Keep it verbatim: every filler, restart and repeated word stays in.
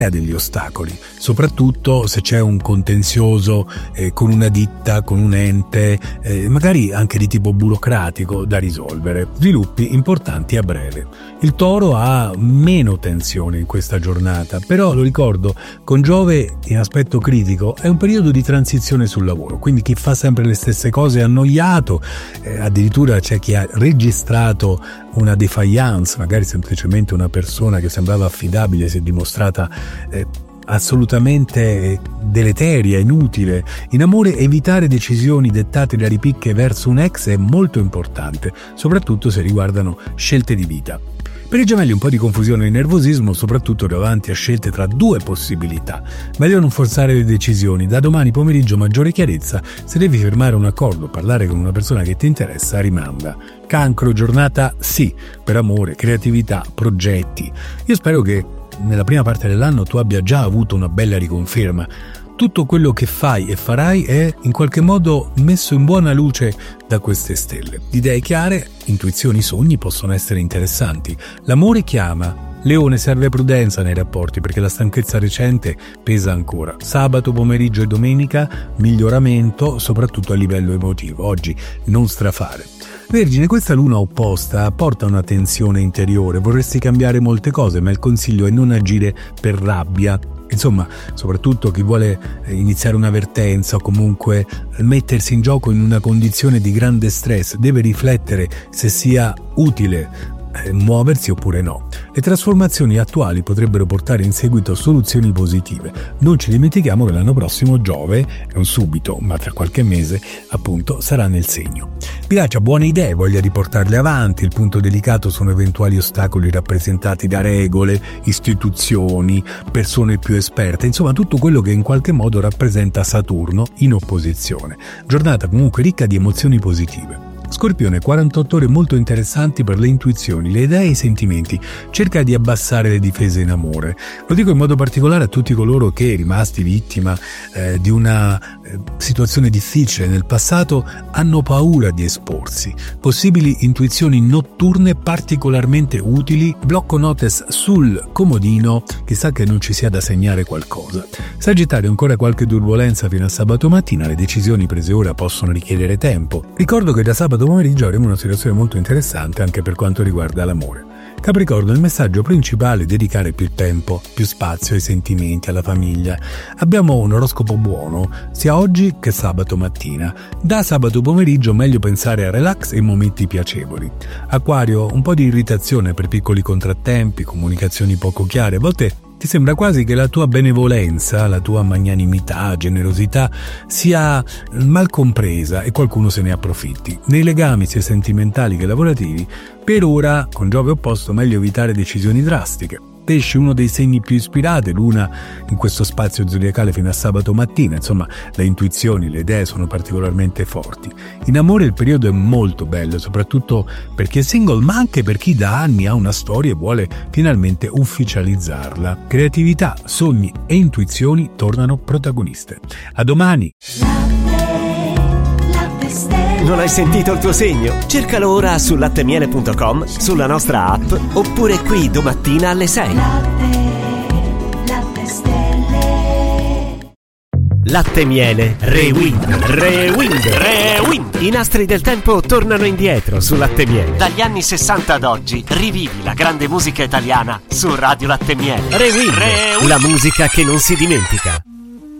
degli ostacoli, soprattutto se c'è un contenzioso eh, con una ditta, con un ente, eh, magari anche di tipo burocratico da risolvere. Sviluppi importanti a breve. Il Toro ha meno tensione in questa giornata, però lo ricordo, con Giove in aspetto critico è un periodo di transizione sul lavoro, quindi chi fa sempre le stesse cose è annoiato, eh, addirittura c'è chi ha registrato una defiance, magari semplicemente una persona che sembrava affidabile si è dimostrata eh, assolutamente deleteria, inutile. In amore evitare decisioni dettate da ripicche verso un ex è molto importante, soprattutto se riguardano scelte di vita. Per i gemelli un po' di confusione e nervosismo, soprattutto davanti a scelte tra due possibilità. Meglio non forzare le decisioni, da domani pomeriggio maggiore chiarezza, se devi firmare un accordo o parlare con una persona che ti interessa, rimanda. Cancro, giornata sì, per amore, creatività, progetti. Io spero che nella prima parte dell'anno tu abbia già avuto una bella riconferma. Tutto quello che fai e farai è in qualche modo messo in buona luce da queste stelle. Idee chiare, intuizioni, sogni possono essere interessanti. L'amore chiama. Leone, serve prudenza nei rapporti perché la stanchezza recente pesa ancora. Sabato, pomeriggio e domenica miglioramento, soprattutto a livello emotivo. Oggi non strafare. Vergine, questa luna opposta porta una tensione interiore. Vorresti cambiare molte cose, ma il consiglio è non agire per rabbia. Insomma, soprattutto chi vuole iniziare una vertenza o comunque mettersi in gioco in una condizione di grande stress deve riflettere se sia utile eh, muoversi oppure no. Le trasformazioni attuali potrebbero portare in seguito soluzioni positive. Non ci dimentichiamo che l'anno prossimo Giove, non subito ma tra qualche mese appunto, sarà nel segno. Bilancia, buone idee, voglia di portarle avanti. Il punto delicato sono eventuali ostacoli rappresentati da regole, istituzioni, persone più esperte, insomma tutto quello che in qualche modo rappresenta Saturno in opposizione. Giornata comunque ricca di emozioni positive. Scorpione, quarantotto ore molto interessanti per le intuizioni, le idee e i sentimenti. Cerca di abbassare le difese in amore. Lo dico in modo particolare a tutti coloro che, rimasti vittima eh, di una eh, situazione difficile nel passato, hanno paura di esporsi. Possibili intuizioni notturne particolarmente utili. Blocco notes sul comodino, chissà che non ci sia da segnare qualcosa. Sagittario, ancora qualche turbolenza fino a sabato mattina, le decisioni prese ora possono richiedere tempo. Ricordo che da sabato pomeriggio avremo una situazione molto interessante anche per quanto riguarda l'amore. Capricorno, il messaggio principale è dedicare più tempo, più spazio ai sentimenti, alla famiglia. Abbiamo un oroscopo buono sia oggi che sabato mattina. Da sabato pomeriggio meglio pensare a relax e momenti piacevoli. Acquario, un po' di irritazione per piccoli contrattempi, comunicazioni poco chiare, a volte ti sembra quasi che la tua benevolenza, la tua magnanimità, generosità sia mal compresa e qualcuno se ne approfitti. Nei legami sia sentimentali che lavorativi, per ora, con Giove opposto, meglio evitare decisioni drastiche. Pesci, uno dei segni più ispirati, luna in questo spazio zodiacale fino a sabato mattina, insomma le intuizioni, le idee sono particolarmente forti. In amore il periodo è molto bello, soprattutto per chi è single, ma anche per chi da anni ha una storia e vuole finalmente ufficializzarla. Creatività, sogni e intuizioni tornano protagoniste. A domani! Non hai sentito il tuo segno? Cercalo ora su lattemiele punto com, sulla nostra app oppure qui domattina alle sei. Latte, latte stelle. Latte Miele Rewind, Rewind, Rewind. I nastri del tempo tornano indietro su Latte Miele. Dagli anni sessanta ad oggi rivivi la grande musica italiana su Radio Latte Miele. Rewind, Rewind. La musica che non si dimentica.